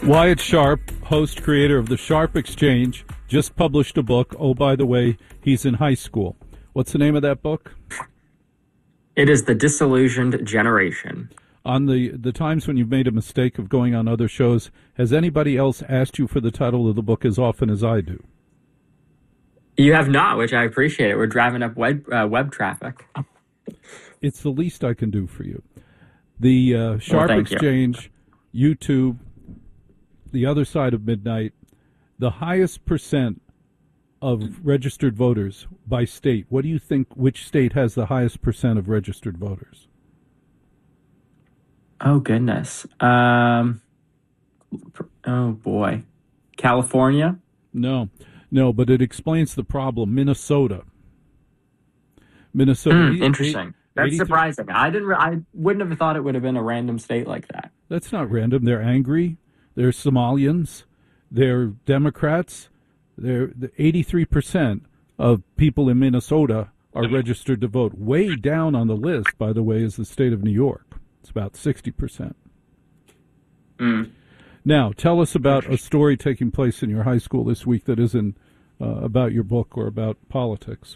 Wyatt Sharp, host, creator of the Sharp Exchange, just published a book. Oh, by the way, he's in high school. What's the name of that book? It is The Disillusioned Generation. On the times when you've made a mistake of going on other shows, has anybody else asked you for the title of the book as often as I do? You have not, which I appreciate it. We're driving up web traffic. It's the least I can do for you. The Sharp Exchange, YouTube, The Other Side of Midnight, the highest percent of registered voters by state. What do you think, which state has the highest percent of registered voters? Oh, goodness. Oh, boy. California? No, but it explains the problem. Minnesota. Interesting. That's surprising. I wouldn't have thought it would have been a random state like that. That's not random. They're angry. They're Somalians. They're Democrats. They're 83% of people in Minnesota are registered to vote. Way down on the list, by the way, is the state of New York. It's about 60%. Now, tell us about a story taking place in your high school this week that isn't about your book or about politics.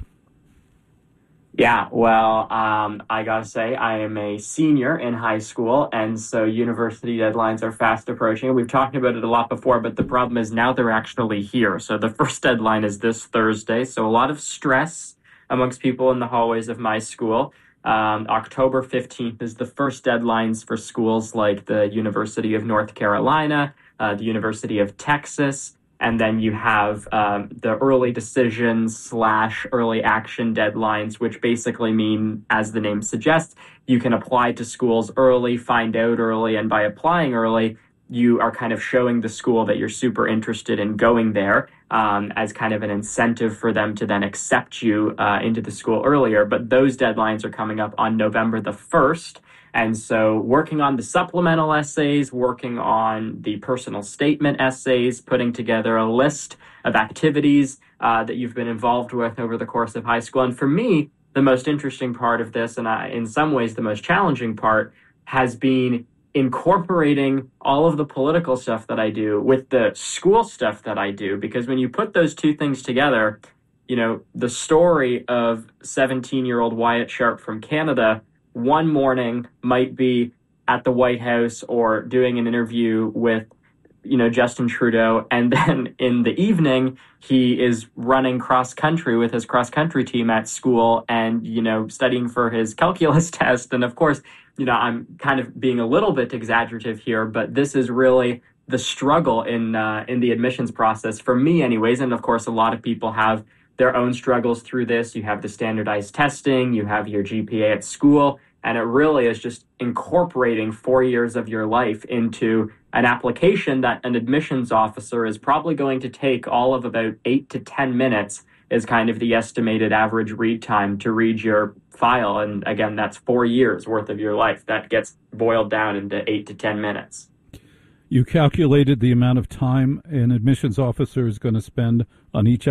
Yeah, well, I gotta say, I am a senior in high school, and so university deadlines are fast approaching. We've talked about it a lot before, but the problem is now they're actually here. So the first deadline is this Thursday, so a lot of stress amongst people in the hallways of my school. October 15th is the first deadlines for schools like the University of North Carolina, the University of Texas, and then you have the early decisions / early action deadlines, which basically mean, as the name suggests, you can apply to schools early, find out early, and by applying early, you are kind of showing the school that you're super interested in going there as kind of an incentive for them to then accept you into the school earlier. But those deadlines are coming up on November the 1st. And so working on the supplemental essays, working on the personal statement essays, putting together a list of activities that you've been involved with over the course of high school. And for me, the most interesting part of this, and in some ways the most challenging part, has been incorporating all of the political stuff that I do with the school stuff that I do. Because when you put those two things together, you know, the story of 17-year-old Wyatt Sharp from Canada one morning might be at the White House or doing an interview with, you know, Justin Trudeau. And then in the evening, he is running cross country with his cross country team at school and, you know, studying for his calculus test. And of course, you know, I'm kind of being a little bit exaggerative here, but this is really the struggle in the admissions process for me anyways. And of course, a lot of people have their own struggles through this. You have the standardized testing, you have your GPA at school, and it really is just incorporating 4 years of your life into an application that an admissions officer is probably going to take all of about 8 to 10 minutes is kind of the estimated average read time to read your file. And again, that's 4 years worth of your life. That gets boiled down into 8 to 10 minutes. You calculated the amount of time an admissions officer is going to spend on each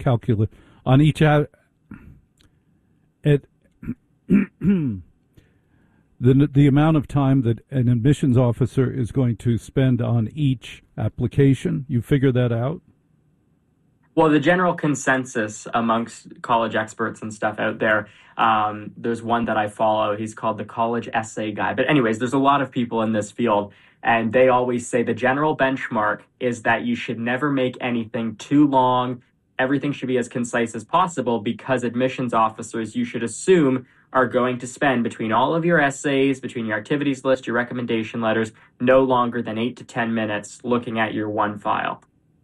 the amount of time that an admissions officer is going to spend on each application. You figure that out? Well, the general consensus amongst college experts and stuff out there, there's one that I follow. He's called the College Essay Guy. But anyways, there's a lot of people in this field, and they always say the general benchmark is that you should never make anything too long. Everything should be as concise as possible because admissions officers, you should assume, are going to spend between all of your essays, between your activities list, your recommendation letters, no longer than 8 to 10 minutes looking at your one file.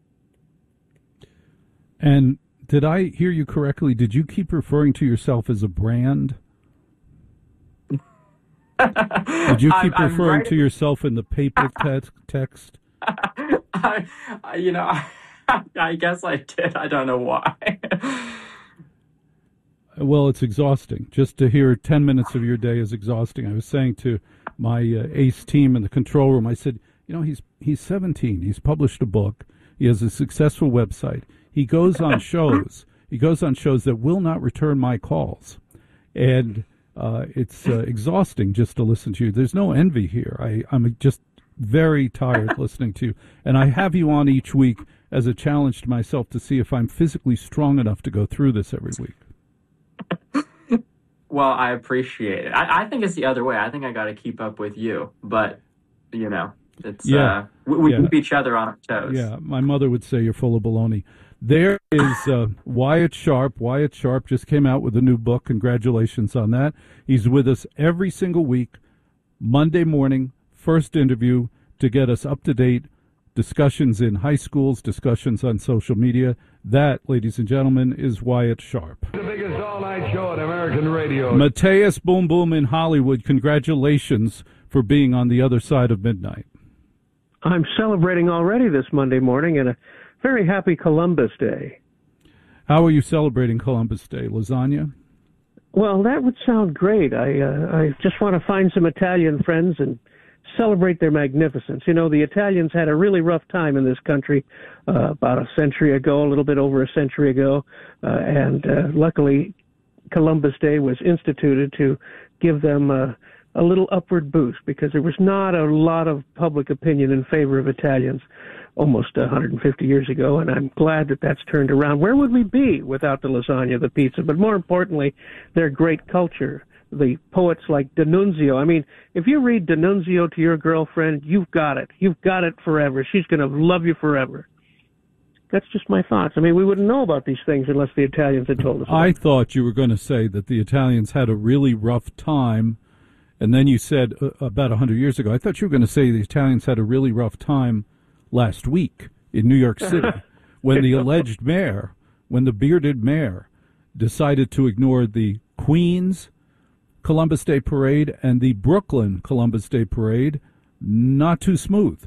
And did I hear you correctly? Did you keep referring to yourself as a brand? Did you keep referring to yourself in the paper text? I guess I did. I don't know why. Well, it's exhausting. Just to hear 10 minutes of your day is exhausting. I was saying to my ACE team in the control room, I said, you know, he's 17. He's published a book. He has a successful website. He goes on shows. He goes on shows that will not return my calls. And it's exhausting just to listen to you. There's no envy here. I'm just very tired listening to you. And I have you on each week as a challenge to myself to see if I'm physically strong enough to go through this every week. Well, I appreciate it. I think it's the other way. I think I got to keep up with you. But, it's we keep each other on our toes. Yeah, my mother would say you're full of baloney. There is Wyatt Sharp. Wyatt Sharp just came out with a new book. Congratulations on that. He's with us every single week, Monday morning, first interview to get us up to date. Discussions in high schools, discussions on social media. That, ladies and gentlemen, is Wyatt Sharp. The biggest all-night show on American radio. Mateus Boom Boom in Hollywood, congratulations for being on the other side of midnight. I'm celebrating already this Monday morning, and a very happy Columbus Day. How are you celebrating Columbus Day? Lasagna? Well, that would sound great. I just want to find some Italian friends and celebrate their magnificence. The Italians had a really rough time in this country about a century ago, a little bit over a century ago, and luckily Columbus Day was instituted to give them a little upward boost, because there was not a lot of public opinion in favor of Italians almost 150 years ago, and I'm glad that that's turned around. Where would we be without the lasagna, the pizza, but more importantly, their great culture? The poets like D'Annunzio. I mean, if you read D'Annunzio to your girlfriend, you've got it. You've got it forever. She's going to love you forever. That's just my thoughts. I mean, we wouldn't know about these things unless the Italians had told us. I thought you were going to say that the Italians had a really rough time, and then you said about 100 years ago. I thought you were going to say the Italians had a really rough time last week in New York City when the alleged mayor, when the bearded mayor decided to ignore the Queens Columbus Day Parade and the Brooklyn Columbus Day Parade. Not too smooth.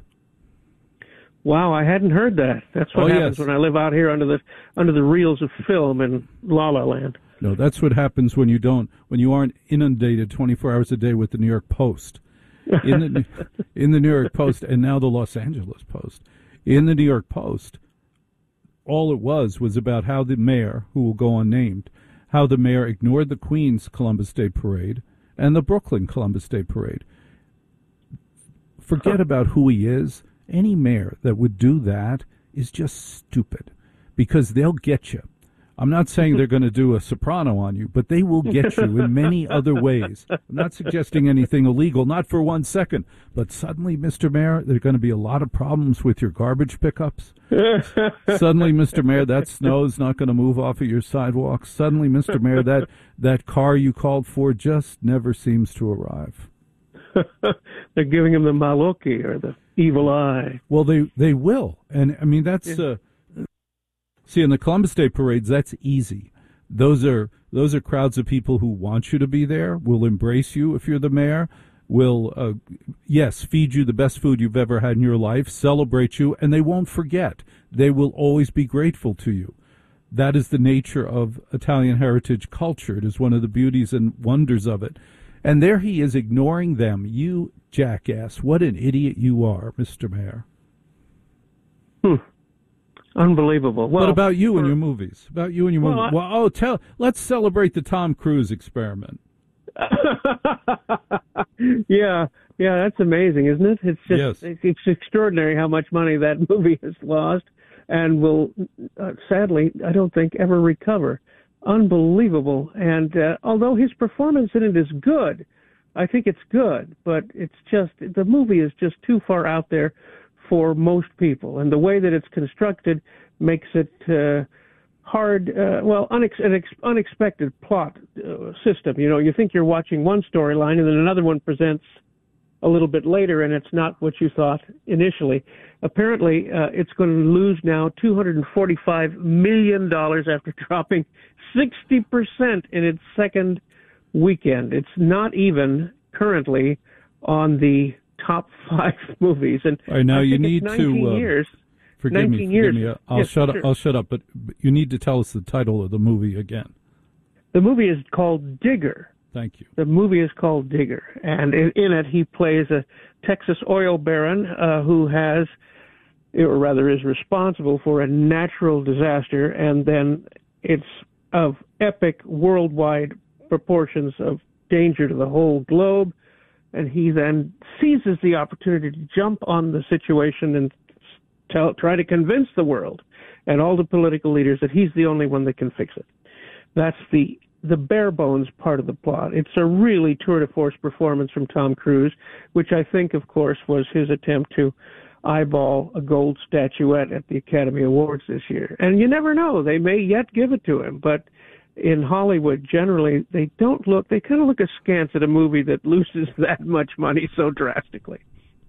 Wow, I hadn't heard that. That's what happens when I live out here under the reels of film in La La Land. No, that's what happens when you aren't inundated 24 hours a day with the New York Post. In the New York Post, and now the Los Angeles Post. In the New York Post, all it was about how the mayor, who will go unnamed, how the mayor ignored the Queens Columbus Day Parade and the Brooklyn Columbus Day Parade. Forget about who he is. Any mayor that would do that is just stupid, because they'll get you. I'm not saying they're going to do a soprano on you, but they will get you in many other ways. I'm not suggesting anything illegal, not for 1 second. But suddenly, Mr. Mayor, there are going to be a lot of problems with your garbage pickups. Suddenly, Mr. Mayor, that snow's not going to move off of your sidewalk. Suddenly, Mr. Mayor, that car you called for just never seems to arrive. They're giving him the malocchi, or the evil eye. Well, they will. And, I mean, that's... See, in the Columbus Day parades, that's easy. Those are crowds of people who want you to be there, will embrace you if you're the mayor, will, feed you the best food you've ever had in your life, celebrate you, and they won't forget. They will always be grateful to you. That is the nature of Italian heritage culture. It is one of the beauties and wonders of it. And there he is ignoring them. You jackass. What an idiot you are, Mr. Mayor. Unbelievable. Well, what about you and your movies? Let's celebrate the Tom Cruise experiment. Yeah, that's amazing, isn't it? It's just it's extraordinary how much money that movie has lost, and will sadly, I don't think, ever recover. Unbelievable. And although his performance in it is good, I think it's good, but it's just, the movie is just too far out there for most people, and the way that it's constructed makes it hard, an unexpected plot system. You know, you think you're watching one storyline, and then another one presents a little bit later, and it's not what you thought initially. Apparently, it's going to lose now $245 million after dropping 60% in its second weekend. It's not even currently on the top 5 movies. And all right, now you need 19 to years. Forgive me. I'll shut up. But you need to tell us the title of the movie again. The movie is called Digger. Thank you. The movie is called Digger, and in it he plays a Texas oil baron who has, or rather is responsible for a natural disaster, and then it's of epic worldwide proportions of danger to the whole globe. and he then seizes the opportunity to jump on the situation and try to convince the world and all the political leaders that he's the only one that can fix it. That's the bare bones part of the plot. It's a really tour de force performance from Tom Cruise, which I think, of course, was his attempt to eyeball a gold statuette at the Academy Awards this year. And you never know, they may yet give it to him, but in Hollywood, generally, they kind of look askance at a movie that loses that much money so drastically.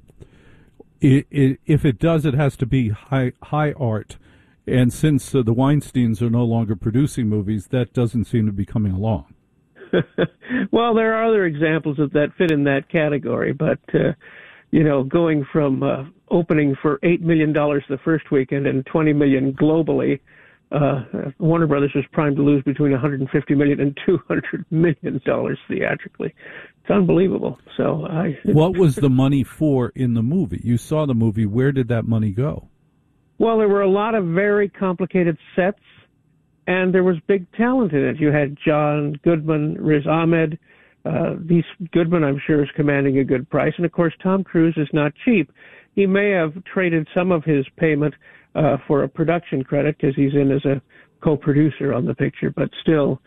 If it does, it has to be high art. And since the Weinsteins are no longer producing movies, that doesn't seem to be coming along. Well, there are other examples of that fit in that category, but, going from opening for $8 million the first weekend and $20 million globally, Warner Brothers was primed to lose between $150 million and $200 million theatrically. It's unbelievable. What was the money for in the movie? You saw the movie. Where did that money go? Well, there were a lot of very complicated sets, and there was big talent in it. You had John Goodman, Riz Ahmed. Goodman, I'm sure, is commanding a good price. And, of course, Tom Cruise is not cheap. He may have traded some of his payment for a production credit because he's in as a co-producer on the picture, but still,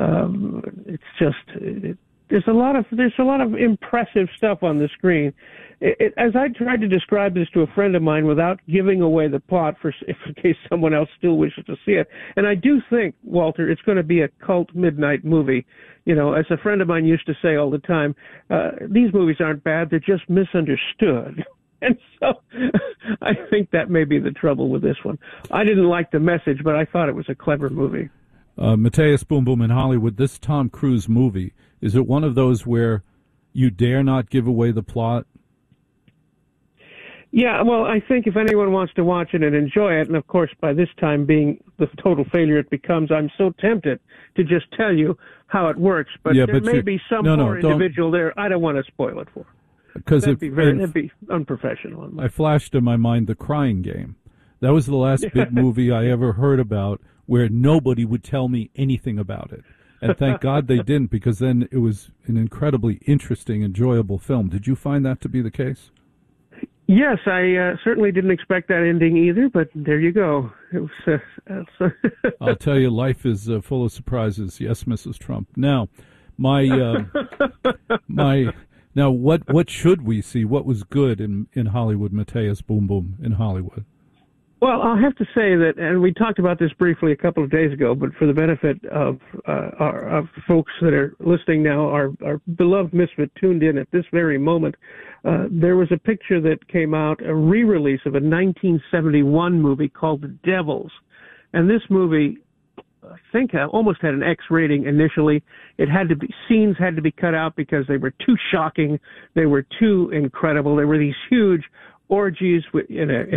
there's a lot of impressive stuff on the screen. As I tried to describe this to a friend of mine without giving away the plot in case someone else still wishes to see it, and I do think, Walter, it's going to be a cult midnight movie. As a friend of mine used to say all the time, these movies aren't bad, they're just misunderstood. And so I think that may be the trouble with this one. I didn't like the message, but I thought it was a clever movie. Matthias Boom Boom in Hollywood, this Tom Cruise movie, is it one of those where you dare not give away the plot? Yeah, well, I think if anyone wants to watch it and enjoy it, and of course by this time being the total failure it becomes, I'm so tempted to just tell you how it works, but there may be some poor individual there I don't want to spoil it for. Because that'd be unprofessional. I flashed in my mind The Crying Game. That was the last big movie I ever heard about where nobody would tell me anything about it. And thank God they didn't, because then it was an incredibly interesting, enjoyable film. Did you find that to be the case? Yes, I certainly didn't expect that ending either, but there you go. It was, I'll tell you, life is full of surprises. Yes, Mrs. Trump. Now, Now, what should we see? What was good in Hollywood, Matthias Boom Boom in Hollywood? Well, I'll have to say that, and we talked about this briefly a couple of days ago, but for the benefit of our folks that are listening now, our beloved misfit tuned in at this very moment, there was a picture that came out, a re-release of a 1971 movie called The Devils. And this movie, I think, almost had an X rating initially. Scenes had to be cut out because they were too shocking. They were too incredible. There were these huge orgies but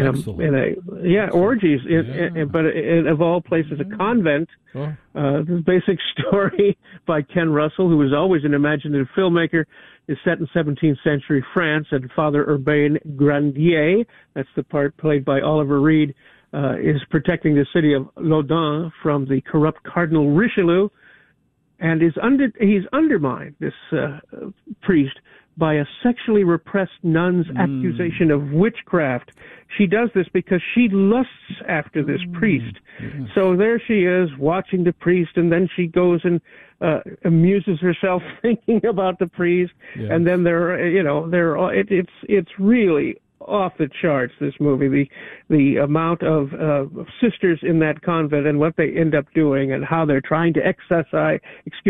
of all places, a convent. The basic story by Ken Russell, who was always an imaginative filmmaker, is set in 17th century France, and Father Urbain Grandier, that's the part played by Oliver Reed, is protecting the city of Loudun from the corrupt Cardinal Richelieu, and he's undermined, this priest, by a sexually repressed nun's accusation of witchcraft. She does this because she lusts after this priest. Yes. So there she is watching the priest, and then she goes and amuses herself thinking about the priest. Yes. And then it's really off the charts, this movie, the amount of sisters in that convent and what they end up doing and how they're trying to exorcise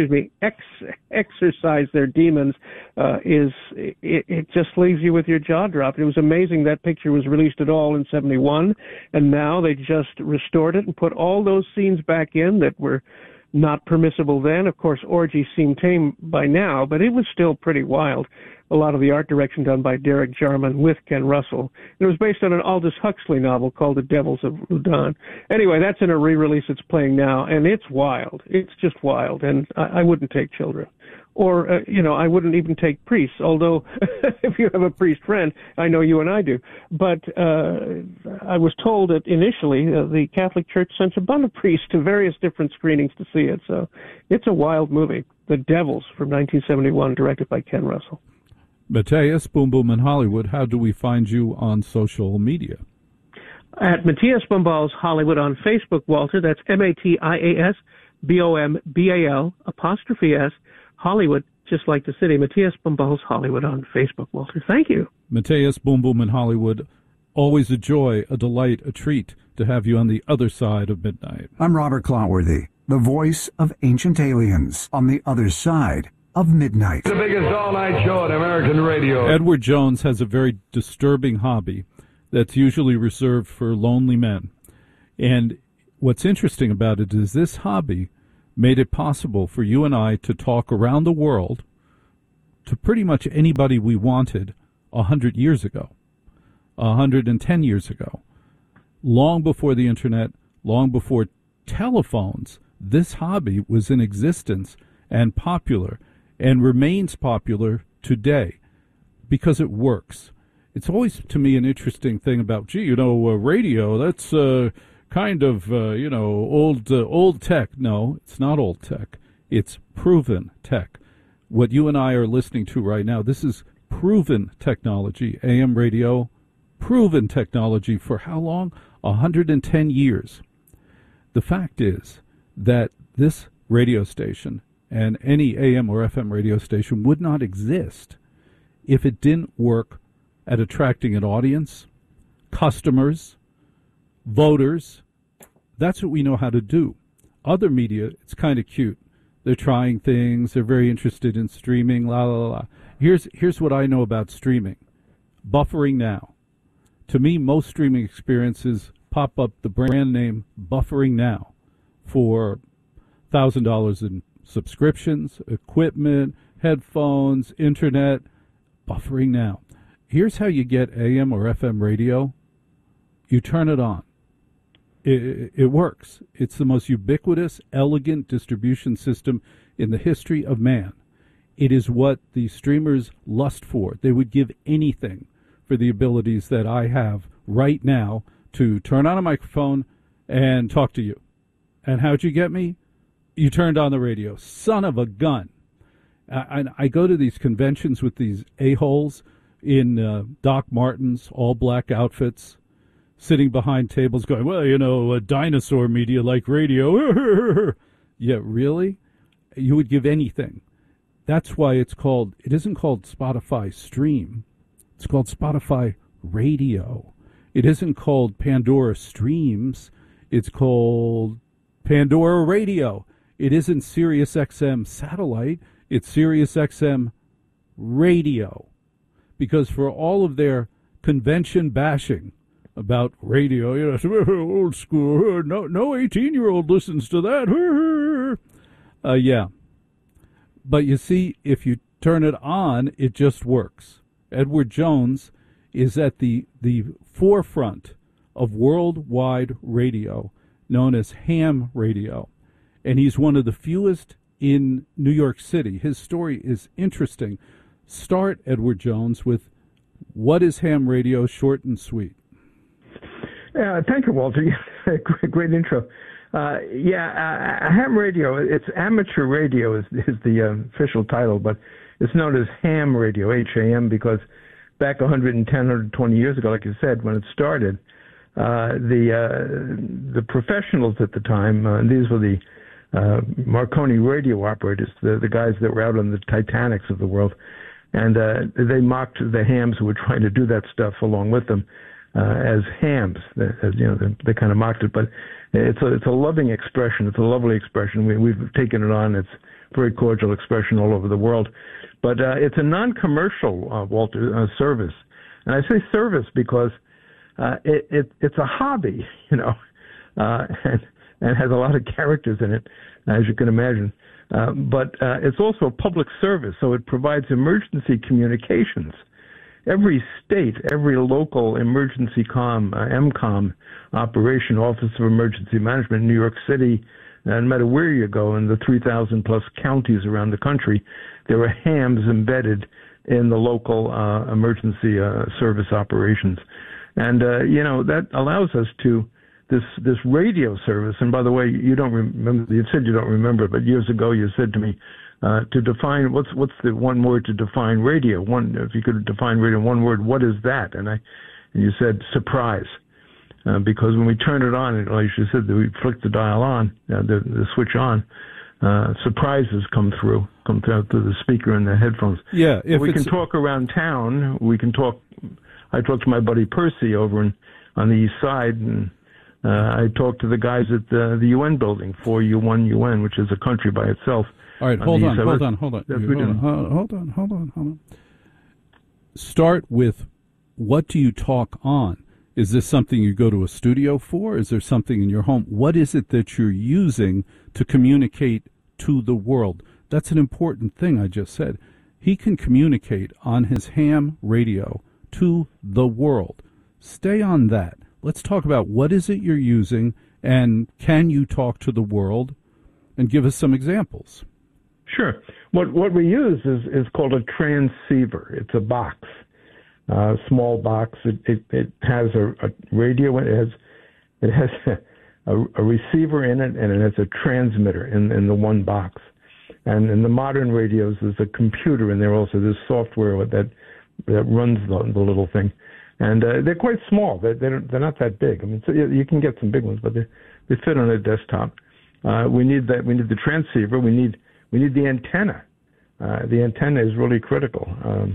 their demons it just leaves you with your jaw dropped. It was amazing that picture was released at all in 1971, and now they just restored it and put all those scenes back in that were not permissible then. Of course, orgies seem tame by now, but it was still pretty wild. A lot of the art direction done by Derek Jarman with Ken Russell. It was based on an Aldous Huxley novel called The Devils of Loudun. Anyway, that's in a re-release that's playing now, and it's wild. It's just wild, and I wouldn't take children. Or, I wouldn't even take priests, although if you have a priest friend, I know you and I do. But I was told that initially the Catholic Church sent a bunch of priests to various different screenings to see it. So it's a wild movie. The Devils from 1971, directed by Ken Russell. Matthias, Boom Boom in Hollywood, how do we find you on social media? At Matthias Bombals Hollywood on Facebook, Walter. That's MATIASBOMBAL''S Hollywood, just like the city. Matthias Bombals Hollywood on Facebook, Walter. Thank you. Matthias, Boom Boom in Hollywood. Always a joy, a delight, a treat to have you on the other side of midnight. I'm Robert Clotworthy, the voice of Ancient Aliens on the other side of midnight. The biggest all-night show on American radio. Edward Jones has a very disturbing hobby that's usually reserved for lonely men. And what's interesting about it is this hobby made it possible for you and I to talk around the world to pretty much anybody we wanted 100 years ago, 110 years ago. Long before the internet, long before telephones, this hobby was in existence and popular and remains popular today because it works. It's always, to me, an interesting thing about, radio, that's kind of, old tech. No, it's not old tech. It's proven tech. What you and I are listening to right now, this is proven technology. AM radio, proven technology for how long? 110 years. The fact is that this radio station and any AM or FM radio station would not exist if it didn't work at attracting an audience, customers, voters. That's what we know how to do. Other media, it's kind of cute. They're trying things. They're very interested in streaming, la, la, la. Here's what I know about streaming. Buffering now. To me, most streaming experiences pop up the brand name Buffering Now for $1,000 in subscriptions, equipment, headphones, internet. Buffering Now. Here's how you get AM or FM radio. You turn it on. It works. It's the most ubiquitous, elegant distribution system in the history of man. It is what the streamers lust for. They would give anything for the abilities that I have right now to turn on a microphone and talk to you. And how'd you get me? You turned on the radio. Son of a gun. I go to these conventions with these a-holes in Doc Martens, all-black outfits, sitting behind tables going, well, a dinosaur media like radio. Yeah, really? You would give anything. That's why it isn't called Spotify Stream. It's called Spotify Radio. It isn't called Pandora Streams. It's called Pandora Radio. It isn't Sirius XM Satellite. It's Sirius XM Radio. Because for all of their convention bashing about radio, old school, no 18-year-old listens to that. Yeah. But you see, if you turn it on, it just works. Edward Jones is at the forefront of worldwide radio, known as ham radio. And he's one of the fewest in New York City. His story is interesting. Start, Edward Jones, with what is ham radio, short and sweet. Thank you, Walter. Great intro. Ham radio, it's amateur radio is the official title, but it's known as ham radio, H-A-M, because back 110, 120 years ago, like you said, when it started, the professionals at the time, these were the Marconi radio operators, the guys that were out on the Titanics of the world, and they mocked the hams who were trying to do that stuff along with them as hams. They kind of mocked it, but it's a loving expression. It's a lovely expression. We've taken it on. It's a very cordial expression all over the world. But it's a non-commercial, Walter, service. And I say service because it's a hobby, and has a lot of characters in it, as you can imagine. But it's also a public service, so it provides emergency communications. Every state, every local emergency EMCOM operation, Office of Emergency Management in New York City, no matter where you go in the 3,000 plus counties around the country, there are hams embedded in the local emergency service operations. And, that allows us to, this radio service, and by the way, you don't remember, you said you don't remember, but years ago you said to me, to define what's the one word to define radio. If you could define radio in one word, what is that? And you said surprise, because when we turn it on, like you said, we flick the dial on, the switch on. Surprises come through the speaker and the headphones. Yeah, if we can talk around town. We can talk. I talked to my buddy Percy over on the east side, and I talked to the guys at the UN building, 4U1 UN, which is a country by itself. All right, hold on. Start with, what do you talk on? Is this something you go to a studio for? Is there something in your home? What is it that you're using to communicate to the world? That's an important thing I just said. He can communicate on his ham radio to the world. Stay on that. Let's talk about what is it you're using, and can you talk to the world, and give us some examples. Sure. What we use is called a transceiver. It's a box. Small box. It has a radio. It has a receiver in it, and it has a transmitter in the one box. And in the modern radios, there's a computer in there also. There's software that runs the little thing, and they're quite small. They're not that big. I mean, so you can get some big ones, but they fit on a desktop. We need that. We need the transceiver. We need the antenna. The antenna is really critical.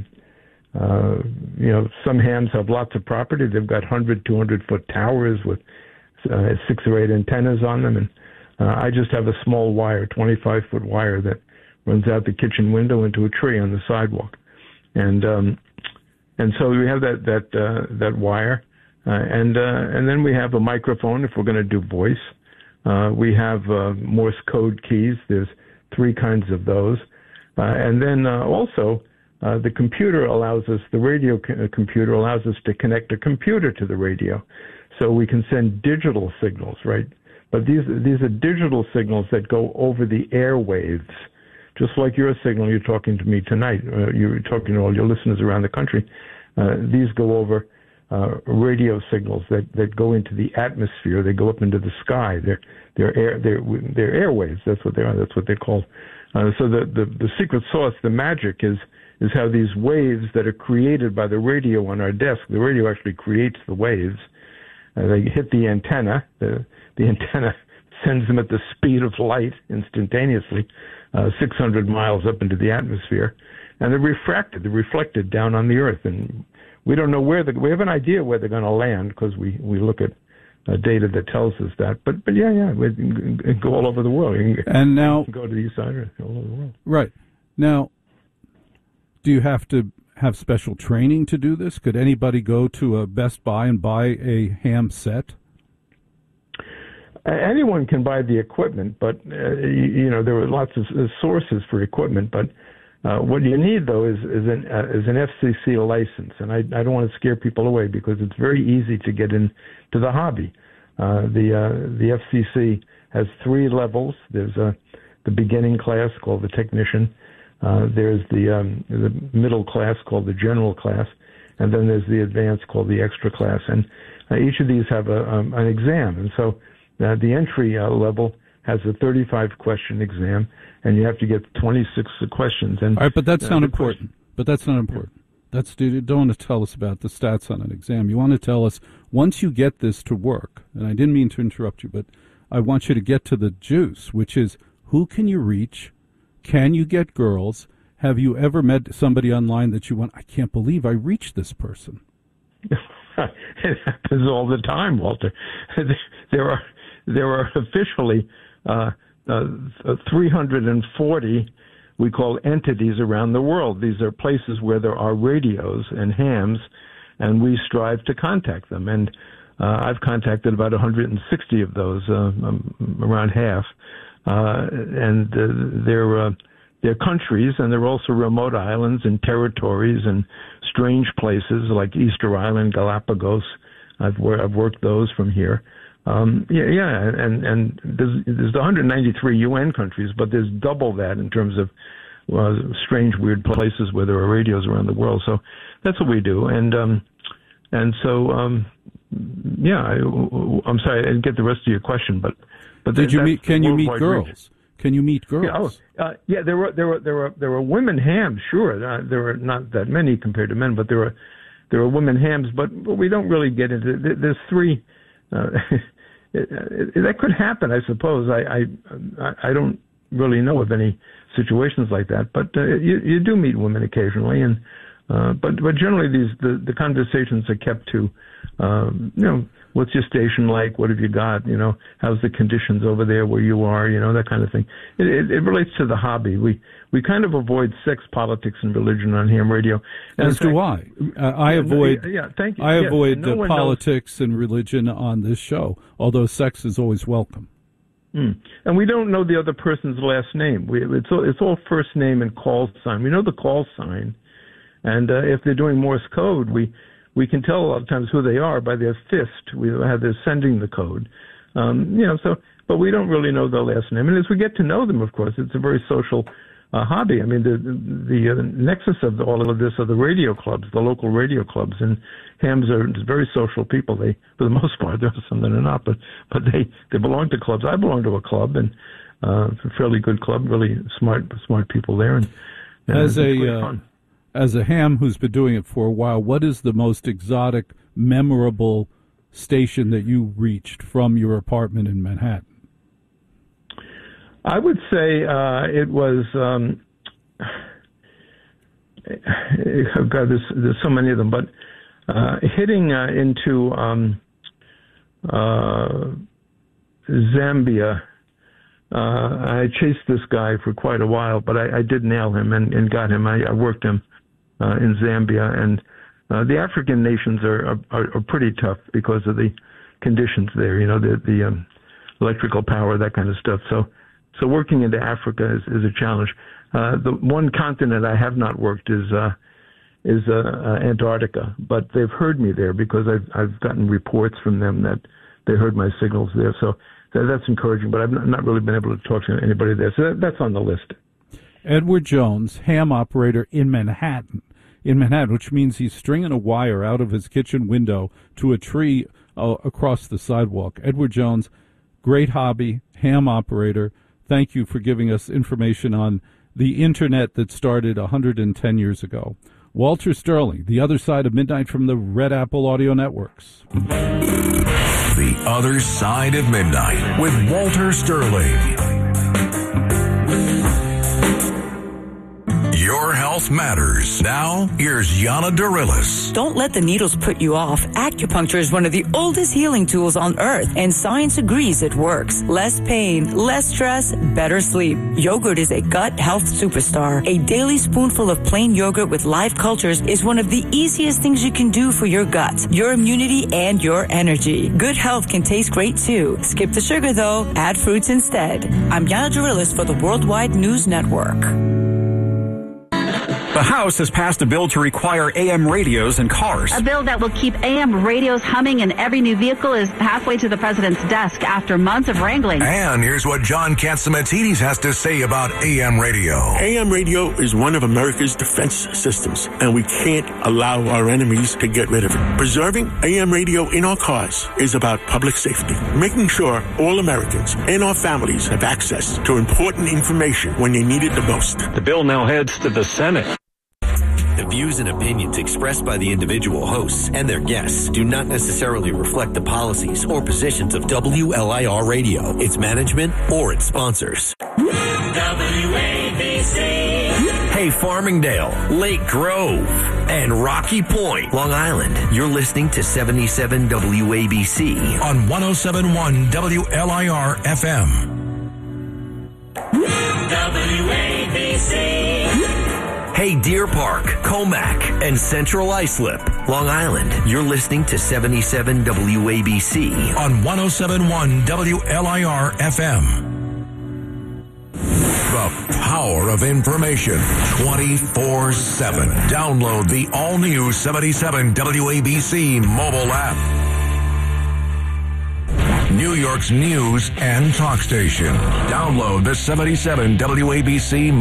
Some hams have lots of property. They've got 100, 200-foot towers with 6 or 8 antennas on them. And I just have a small wire, 25-foot wire that runs out the kitchen window into a tree on the sidewalk. And so we have that wire. And then we have a microphone if we're going to do voice. We have Morse code keys. There's 3 kinds of those. And then also, the computer allows us, the radio computer allows us to connect a computer to the radio. So we can send digital signals, right? But these are digital signals that go over the airwaves. Just like your signal, you're talking to me tonight. You're talking to all your listeners around the country. These go over radio signals that go into the atmosphere. They go up into the sky. They're airwaves. That's what they are. That's what they're called. So the secret sauce, the magic is how these waves that are created by the radio on our desk, the radio actually creates the waves. They hit the antenna. The antenna sends them at the speed of light instantaneously, 600 miles up into the atmosphere, and they're reflected down on the Earth. And we don't know we have an idea where they're going to land because we look at data that tells us that. But yeah, we go all over the world. And now go to the east side or all over the world. Right. Now, do you have to have special training to do this? Could anybody go to a Best Buy and buy a ham set? Anyone can buy the equipment, but there are lots of sources for equipment. But what you need, though, is an FCC license, and I don't want to scare people away because it's very easy to get into the hobby. The FCC has 3 levels. There's the beginning class called the technician. There's the middle class called the general class, and then there's the advanced called the extra class. And each of these have an exam, and so the entry level has a 35-question exam, and you have to get 26 questions. And all right, but that's not important. You don't want to tell us about the stats on an exam. You want to tell us, once you get this to work, and I didn't mean to interrupt you, but I want you to get to the juice, which is, who can you reach? Can you get girls? Have you ever met somebody online that you went, I can't believe I reached this person? It happens all the time, Walter. There are officially 340 we call entities around the world. These are places where there are radios and hams, and we strive to contact them. And I've contacted about 160 of those, around half. And they're countries, and they're also remote islands and territories and strange places like Easter Island, Galapagos. I've worked those from here. And there's 193 UN countries, but there's double that in terms of strange, weird places where there are radios around the world. So that's what we do. And so I'm sorry, I didn't get the rest of your question, but can you meet girls? Can you meet girls? There were women hams. Sure, there were not that many compared to men, but there were women hams. But we don't really get into. There's three. That could happen, I suppose. I don't really know of any situations like that, but you do meet women occasionally, and but generally the conversations are kept to what's your station like? What have you got? How's the conditions over there where you are? That kind of thing. It relates to the hobby. We kind of avoid sex, politics, and religion on ham radio. As do I. I avoid. Thank you. I avoid politics and religion on this show, although sex is always welcome. And we don't know the other person's last name. It's all first name and call sign. We know the call sign, and if they're doing Morse code, we can tell a lot of times who they are by their fist. We have they're sending the code, but we don't really know their last name. And as we get to know them, of course, it's a very social hobby. I mean, the nexus of all of this are the radio clubs, the local radio clubs, and hams are very social people. They, for the most part, there are some that are not, but they belong to clubs. I belong to a club, and it's a fairly good club, really smart people there, and as a ham who's been doing it for a while, what is the most exotic, memorable station that you reached from your apartment in Manhattan? I would say it was. God, there's so many of them, but hitting into Zambia. I chased this guy for quite a while, but I did nail him and got him. I worked him in Zambia, and the African nations are pretty tough because of the conditions there. The electrical power, that kind of stuff. So working into Africa is a challenge. The one continent I have not worked is Antarctica, but they've heard me there because I've gotten reports from them that they heard my signals there. So that's encouraging, but I've not really been able to talk to anybody there. So that's on the list. Edward Jones, ham operator in Manhattan, which means he's stringing a wire out of his kitchen window to a tree across the sidewalk. Edward Jones, great hobby, ham operator. Thank you for giving us information on the Internet that started 110 years ago. Walter Sterling, The Other Side of Midnight from the Red Apple Audio Networks. The Other Side of Midnight with Walter Sterling. Your health matters. Now, here's Yana Darilis. Don't let the needles put you off. Acupuncture is one of the oldest healing tools on earth, and science agrees it works. Less pain, less stress, better sleep. Yogurt is a gut health superstar. A daily spoonful of plain yogurt with live cultures is one of the easiest things you can do for your gut, your immunity, and your energy. Good health can taste great too. Skip the sugar though. Add fruits instead. I'm Yana Darilis for the Worldwide News Network. The House has passed a bill to require AM radios in cars. A bill that will keep AM radios humming in every new vehicle is halfway to the president's desk after months of wrangling. And here's what John Catsimatidis has to say about AM radio. AM radio is one of America's defense systems, and we can't allow our enemies to get rid of it. Preserving AM radio in our cars is about public safety, making sure all Americans and our families have access to important information when they need it the most. The bill now heads to the Senate. The views and opinions expressed by the individual hosts and their guests do not necessarily reflect the policies or positions of WLIR Radio, its management, or its sponsors. WABC. Hey, Farmingdale, Lake Grove, and Rocky Point, Long Island. You're listening to 77 WABC on 107.1 WLIR FM. WABC. Hey, Deer Park, Comac, and Central Islip, Long Island. You're listening to 77 WABC on 107.1 WLIR FM. The power of information 24/7. Download the all-new 77 WABC mobile app. New York's news and talk station. Download the 77 WABC